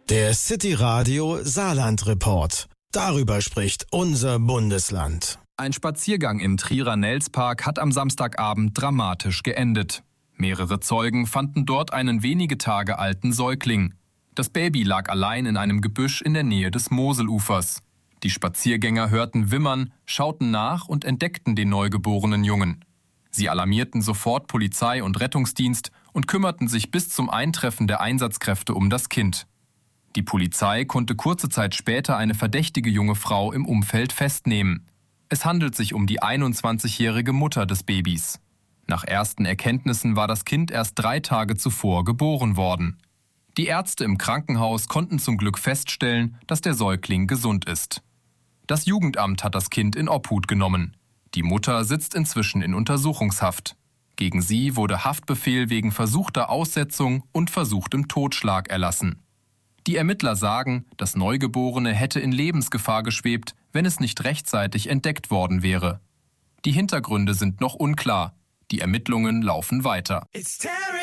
Der City Radio Saarland Report. Darüber spricht unser Bundesland. Ein Spaziergang im Trierer Nelspark hat am Samstagabend dramatisch geendet. Mehrere Zeugen fanden dort einen wenige Tage alten Säugling. Das Baby lag allein in einem Gebüsch in der Nähe des Moselufers. Die Spaziergänger hörten Wimmern, schauten nach und entdeckten den neugeborenen Jungen. Sie alarmierten sofort Polizei und Rettungsdienst und kümmerten sich bis zum Eintreffen der Einsatzkräfte um das Kind. Die Polizei konnte kurze Zeit später eine verdächtige junge Frau im Umfeld festnehmen. Es handelt sich um die 21-jährige Mutter des Babys. Nach ersten Erkenntnissen war das Kind erst 3 Tage zuvor geboren worden. Die Ärzte im Krankenhaus konnten zum Glück feststellen, dass der Säugling gesund ist. Das Jugendamt hat das Kind in Obhut genommen. Die Mutter sitzt inzwischen in Untersuchungshaft. Gegen sie wurde Haftbefehl wegen versuchter Aussetzung und versuchtem Totschlag erlassen. Die Ermittler sagen, das Neugeborene hätte in Lebensgefahr geschwebt, wenn es nicht rechtzeitig entdeckt worden wäre. Die Hintergründe sind noch unklar. Die Ermittlungen laufen weiter.